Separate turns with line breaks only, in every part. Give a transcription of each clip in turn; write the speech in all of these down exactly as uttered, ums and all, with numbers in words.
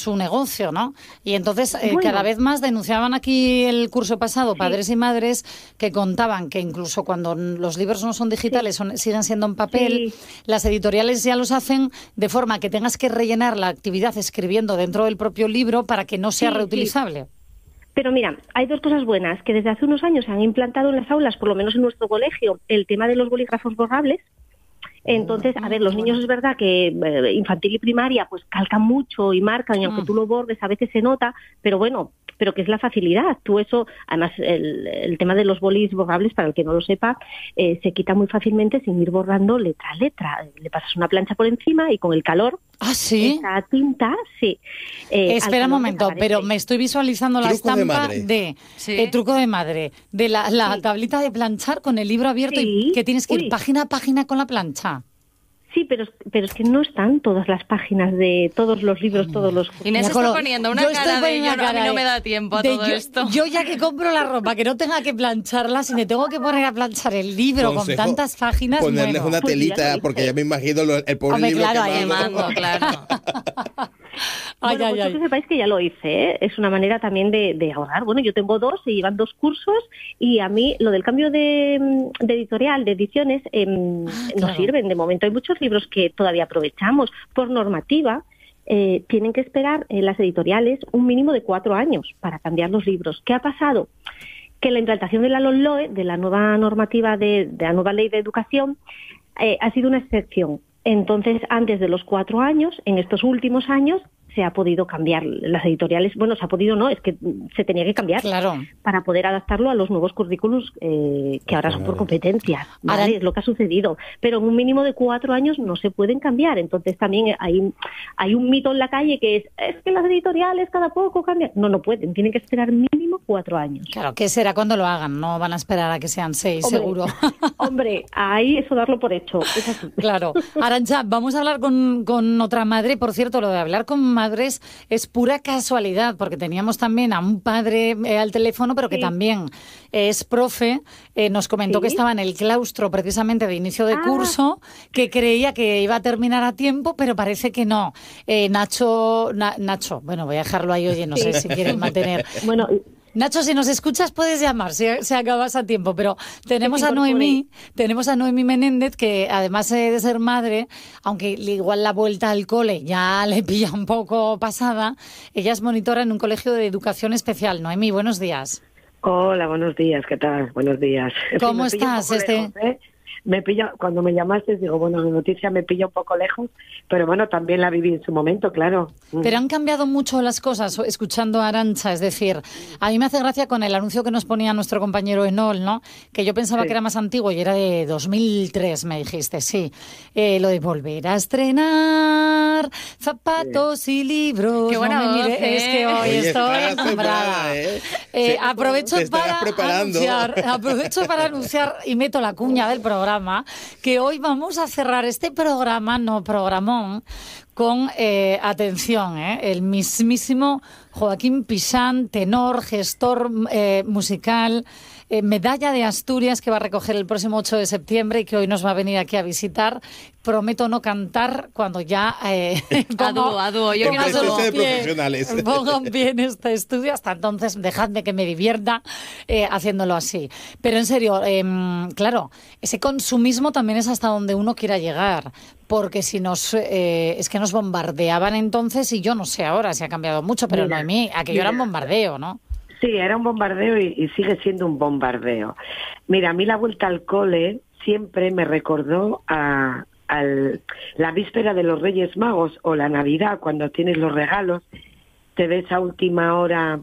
su negocio, ¿no? Y entonces eh,
bueno.
cada vez más denunciaban aquí el curso pasado sí. padres y madres que contaban que incluso cuando los libros no son digitales, sí. son, siguen siendo en papel, sí. las editoriales ya los hacen de forma que tengas que rellenar la actividad escribiendo dentro del propio libro para que no sea sí, reutilizable.
Sí. Pero mira, hay dos cosas buenas, que desde hace unos años se han implantado en las aulas, por lo menos en nuestro colegio, el tema de los bolígrafos borrables. Entonces, a ver, los niños es verdad que eh, infantil y primaria pues calcan mucho y marcan, y aunque tú lo bordes a veces se nota, pero bueno, pero que es la facilidad. Tú eso, además el, el tema de los bolis borrables, para el que no lo sepa, eh, se quita muy fácilmente sin ir borrando letra a letra. Le pasas una plancha por encima y con el calor,
¿ah, sí?
esa tinta, sí.
Eh, Espera un momento, pero me estoy visualizando la
truco
estampa
de,
de
¿sí?
eh, truco de madre, de la, la sí. tablita de planchar con el libro abierto sí. y que tienes que ir Uy. página a página con la plancha.
Sí, pero, pero es que no están todas las páginas de todos los libros, todos los...
Inés está poniendo una cara de yo, no, a mí no me da tiempo a todo
yo,
esto.
Yo ya que compro la ropa, que no tenga que plancharla, si me tengo que poner a planchar el libro Consejo, con tantas páginas...
Ponerles
bueno.
una telita, pues ya porque ya me imagino lo, el pobre
Hombre,
libro
claro,
quemando.
Ahí claro.
Bueno, ay, pues ay, que sepáis que ya lo hice, ¿eh? Es una manera también de, de ahorrar. Bueno, yo tengo dos, se llevan dos cursos, y a mí lo del cambio de, de editorial, de ediciones, eh, ah, claro. nos sirven. De momento hay muchos libros que todavía aprovechamos. Por normativa, eh, tienen que esperar eh, las editoriales un mínimo de cuatro años para cambiar los libros. ¿Qué ha pasado? Que la implantación de la LOMLOE, de la nueva normativa, de, de la nueva ley de educación, eh, ha sido una excepción. Entonces, antes de los cuatro años, en estos últimos años, se ha podido cambiar las editoriales. Bueno, se ha podido, no, es que se tenía que cambiar
claro.
para poder adaptarlo a los nuevos currículos eh, que ahora son por competencias. ¿Vale? Ahora... Es lo que ha sucedido. Pero en un mínimo de cuatro años no se pueden cambiar. Entonces también hay, hay un mito en la calle que es, es que las editoriales cada poco cambian. No, no pueden. Tienen que esperar mínimo cuatro años.
Claro, que será cuando lo hagan. No van a esperar a que sean seis,
hombre,
seguro.
Hombre, ahí eso darlo por hecho. Es así.
Claro. Arantxa, vamos a hablar con, con otra madre. Por cierto, lo de hablar con madres es pura casualidad, porque teníamos también a un padre eh, al teléfono, pero que sí. también es profe, eh, nos comentó ¿Sí? que estaba en el claustro precisamente de inicio de ah. curso, que creía que iba a terminar a tiempo, pero parece que no. Eh, Nacho, Na, Nacho, bueno, voy a dejarlo ahí, oye, no sí. sé si quieren mantener... Bueno, Nacho, si nos escuchas puedes llamar, si, si acabas a tiempo, pero tenemos a Noemí, tenemos a Noemí Menéndez, que además de ser madre, aunque igual la vuelta al cole ya le pilla un poco pasada, ella es monitora en un colegio de educación especial. Noemí, buenos días.
Hola, buenos días, ¿qué tal? Buenos días.
¿Cómo
sí,
estás?
Este... Lejos, ¿eh? Me pilla, cuando me llamaste, digo, bueno, la noticia me pilla un poco lejos, pero bueno, también la viví en su momento, claro.
Pero han cambiado mucho las cosas, escuchando a Arantxa, es decir, a mí me hace gracia con el anuncio que nos ponía nuestro compañero Enol, ¿no? Que yo pensaba sí. que era más antiguo y era de dos mil tres, me dijiste, sí. Eh, lo de volver a estrenar zapatos sí. y libros.
Qué buena
no me
voz,
mire,
¿eh?
Es que hoy
Oye,
estoy
encombrada.
¿eh? Eh,
sí,
aprovecho para anunciar, aprovecho para anunciar y meto la cuña del programa, que hoy vamos a cerrar este programa, no programón, con, eh, atención, eh, el mismísimo Joaquín Pixán, tenor, gestor eh, musical, eh, medalla de Asturias, que va a recoger el próximo ocho de septiembre y que hoy nos va a venir aquí a visitar. Prometo no cantar cuando ya eh,
ponga, a dúo, a dúo. Yo
ponga
quiero
de profesionales.
Pongan bien este estudio. Hasta entonces, dejadme que me divierta eh, haciéndolo así. Pero en serio, eh, claro, ese consumismo también es hasta donde uno quiera llegar. Porque si nos eh, es que nos bombardeaban entonces, y yo no sé ahora si ha cambiado mucho, pero mira, Noemí, aquello mira, era un bombardeo, ¿no?
Sí, era un bombardeo y, y sigue siendo un bombardeo. Mira, a mí la vuelta al cole siempre me recordó a, a la víspera de los Reyes Magos o la Navidad, cuando tienes los regalos, te ves a última hora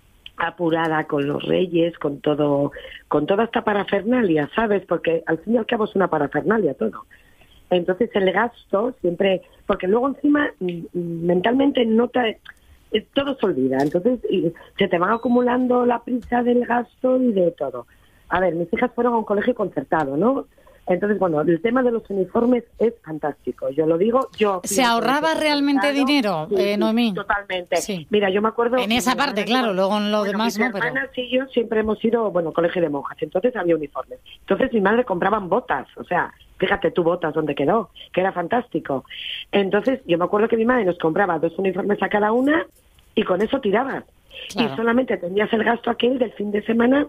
apurada con los Reyes, con todo, con toda esta parafernalia, ¿sabes? Porque al fin y al cabo es una parafernalia todo. Entonces el gasto siempre, porque luego encima mentalmente no te, todo se olvida, entonces y se te van acumulando la prisa del gasto y de todo. A ver, mis hijas fueron a un colegio concertado, ¿no? Entonces, bueno, el tema de los uniformes es fantástico, yo lo digo, yo...
¿Se ahorraba realmente dinero,
sí,
eh, Noemí?
Sí, totalmente.
Sí.
Mira, yo me acuerdo...
En esa parte, claro, luego en lo
bueno,
demás
mis
no, pero...
hermanas y yo siempre hemos ido, bueno, colegio de monjas, entonces había uniformes. Entonces mi madre compraban botas, o sea, fíjate tú botas dónde quedó, que era fantástico. Entonces yo me acuerdo que mi madre nos compraba dos uniformes a cada una y con eso tirabas. Claro. Y solamente tenías el gasto aquel del fin de semana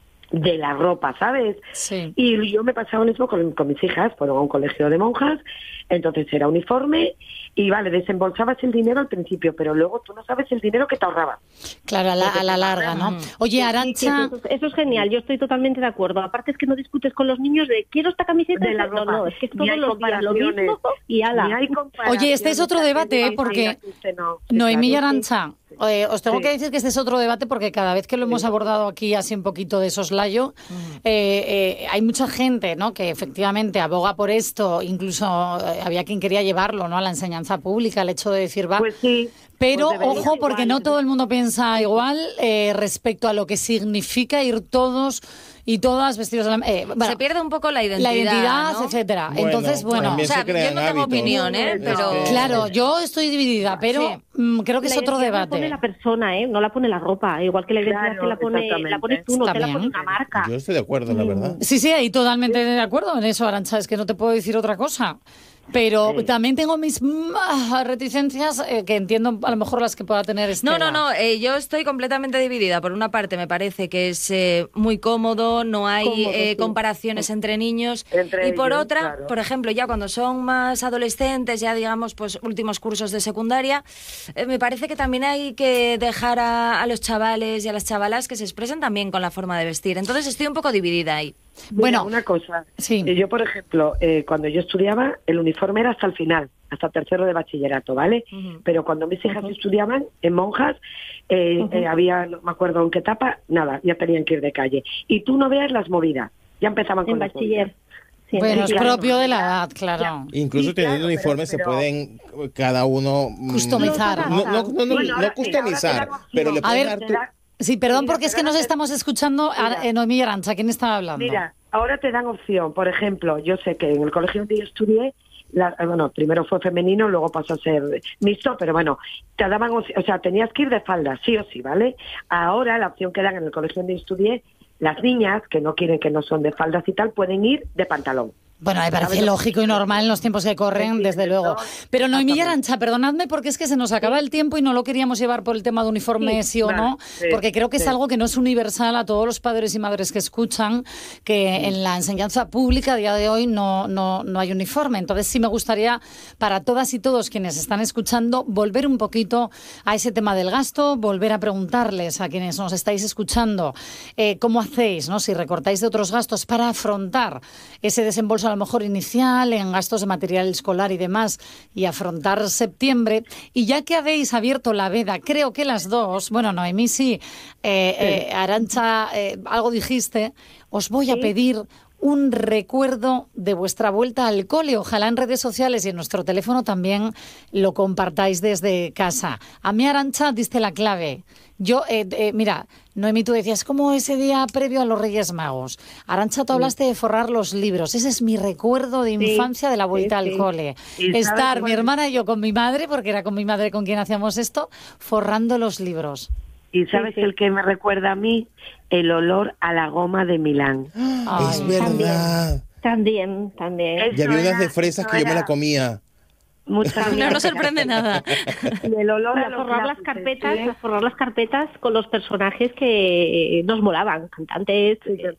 de la ropa, ¿sabes?
Sí.
Y yo me pasaba lo mismo con, con mis hijas, fueron a un colegio de monjas, entonces era uniforme y vale, desembolsabas el dinero al principio, pero luego tú no sabes el dinero que te ahorrabas.
Claro, a la, a la larga, ¿no? Oye, Arantxa...
Sí, sí, eso, eso es genial, yo estoy totalmente de acuerdo. Aparte es que no discutes con los niños de quiero esta camiseta
de la
ropa.
ropa.
No, no, es que es todos los días lo mismo y ala.
Oye, este es otro debate, ¿eh? Porque Noemí y Arantxa, eh, os tengo sí. que decir que este es otro debate porque cada vez que lo hemos abordado aquí así un poquito de soslayo, uh-huh. eh, eh, hay mucha gente, ¿no?, que efectivamente aboga por esto, incluso eh, había quien quería llevarlo, ¿no?, a la enseñanza pública, el hecho de decir va...
Pues sí.
Pero,
pues
ojo, porque no todo el mundo piensa igual eh, respecto a lo que significa ir todos y todas vestidos de la... Eh, bueno,
se pierde un poco la identidad,
La identidad,
¿no?
etcétera.
Bueno,
Entonces, bueno...
O sea, yo no tengo hábitos. opinión, ¿eh? Pero...
Es que... Claro, yo estoy dividida, pero sí. mmm, creo que
la
es otro debate.
La pone la persona, ¿eh? No la pone la ropa. Igual que la identidad claro, te la, pone, la pones tú, no También. te la pone una marca.
Yo estoy de acuerdo, la verdad.
Sí, sí, ahí totalmente de acuerdo en eso, Arantxa. Es que no te puedo decir otra cosa. Pero sí. también tengo mis uh, reticencias eh, que entiendo a lo mejor las que pueda tener Estela.
No, no, no, eh, yo estoy completamente dividida. Por una parte me parece que es eh, muy cómodo, no hay cómodo, eh, sí. comparaciones entre niños.
Entre
y por
ellos,
otra,
claro.
por ejemplo, ya cuando son más adolescentes, ya digamos, pues últimos cursos de secundaria, eh, me parece que también hay que dejar a, a los chavales y a las chavalas que se expresen también con la forma de vestir. Entonces estoy un poco dividida ahí.
Bueno, Mira, una cosa.
Sí.
Yo, por ejemplo, eh, cuando yo estudiaba, el uniforme era hasta el final, hasta tercero de bachillerato, ¿vale? Uh-huh. Pero cuando mis hijas uh-huh. estudiaban en monjas, eh, uh-huh. eh, había, no me acuerdo en qué etapa, nada, ya tenían que ir de calle. Y tú no veas las movidas, ya empezaban con
en
las
bachiller.
Sí, bueno, es propio de la edad, claro.
Incluso sí, teniendo claro, uniformes pero, pero... se pueden cada uno...
Customizar.
No, no, no, no, bueno, no customizar, mira, pero le pueden
a ver,
dar... Tu...
Sí, perdón,
mira,
porque es que nos estamos escuchando a eh, Noemí y Arantxa. ¿Quién estaba hablando?
Mira, ahora te dan opción. Por ejemplo, yo sé que en el colegio donde yo estudié, la, bueno, primero fue femenino, luego pasó a ser mixto, pero bueno, te daban, o sea, tenías que ir de falda, sí o sí, ¿vale? Ahora la opción que dan en el colegio donde estudié, las niñas que no quieren, que no son de faldas y tal, pueden ir de pantalón.
Bueno, me parece lógico y normal en los tiempos que corren, sí, desde luego. Pero Noemí y Arantxa, perdonadme porque es que se nos acaba el tiempo y no lo queríamos llevar por el tema de uniformes, sí, sí o claro, no, sí, porque creo que sí. es algo que no es universal a todos los padres y madres que escuchan, que sí. en la enseñanza pública a día de hoy no, no, no hay uniforme. Entonces sí me gustaría, para todas y todos quienes están escuchando, volver un poquito a ese tema del gasto, volver a preguntarles a quienes nos estáis escuchando eh, cómo hacéis, ¿no? Si recortáis de otros gastos para afrontar ese desembolso a lo mejor inicial en gastos de material escolar y demás y afrontar septiembre. Y ya que habéis abierto la veda, creo que las dos, bueno, Noemí sí, eh, eh, Arantxa, eh, algo dijiste, os voy a pedir un recuerdo de vuestra vuelta al cole. Ojalá en redes sociales y en nuestro teléfono también lo compartáis desde casa. A mí, Arantxa, diste la clave. Yo, eh, eh, mira, Noemí, tú decías, como ese día previo a los Reyes Magos. Arantxa, tú hablaste de forrar los libros. Ese es mi recuerdo de infancia sí, de la vuelta sí, al sí. cole. Estar mi hermana y yo con mi madre, porque era con mi madre con quien hacíamos esto, forrando los libros.
¿Y sabes sí, sí. el que me recuerda a mí? El olor a la goma de Milán.
Ay, es verdad.
También, también.
Y había unas de fresas que yo me la comía.
Muchas
no nos sorprende nada.
Y el olor
a forrar las carpetas, ¿eh? a forrar las carpetas con los personajes que nos molaban, cantantes,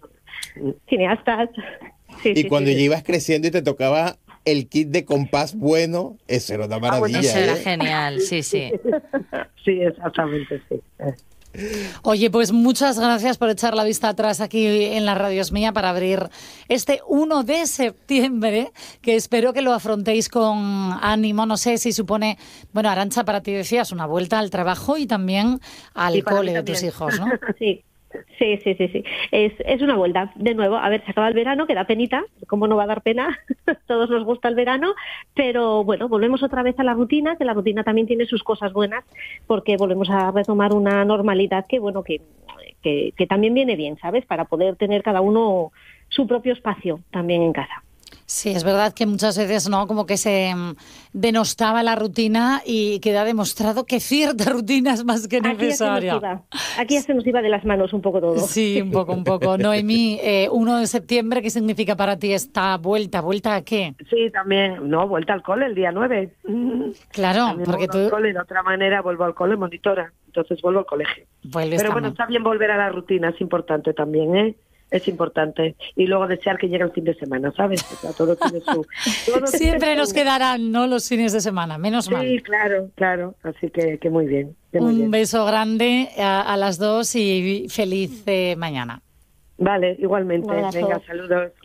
sí. cineastas. Sí,
y
sí,
cuando
sí,
ya
sí.
ibas creciendo y te tocaba el kit de compás bueno, eso era una maravilla.
Eso era
¿eh?
genial, sí, sí.
Sí, exactamente, sí.
Oye, pues muchas gracias por echar la vista atrás aquí en la Radio Es Mía para abrir este uno de septiembre, que espero que lo afrontéis con ánimo. No sé si supone, bueno, Arantxa, para ti decías una vuelta al trabajo y también al
sí,
cole de tus hijos, ¿no?
Sí. Sí, sí, sí, sí. Es, es una vuelta. De nuevo, a ver, se acaba el verano, que da penita. ¿Cómo no va a dar pena? Todos nos gusta el verano. Pero bueno, volvemos otra vez a la rutina, que la rutina también tiene sus cosas buenas, porque volvemos a retomar una normalidad que, bueno, que, que, que también viene bien, ¿sabes? Para poder tener cada uno su propio espacio también en casa.
Sí, es verdad que muchas veces, ¿no? Como que se mm, denostaba la rutina y queda demostrado que cierta rutina es más que necesaria.
Aquí ya se nos iba, aquí ya se nos iba de las manos un poco todo.
Sí, un poco, un poco. Noemí, eh, uno de septiembre, ¿qué significa para ti esta vuelta? ¿Vuelta a qué?
Sí, también, no, vuelta al cole el día nueve.
Claro,
también
porque
vuelvo
tú...
al cole, de otra manera vuelvo al cole monitora, entonces vuelvo al colegio.
Vuelves
Pero
también.
bueno, está bien volver a la rutina, es importante también, ¿eh? Es importante. Y luego desear que llegue el fin de semana, ¿sabes? O sea, todo tiene su... Todo
Siempre
tiene
nos
su...
quedarán, ¿no?, los fines de semana, menos
Sí,
mal.
Sí, claro, claro. Así que, que muy bien. Que muy
Un
bien.
beso grande a, a las dos y feliz eh, mañana.
Vale, igualmente.
Un abrazo.
Venga, saludos.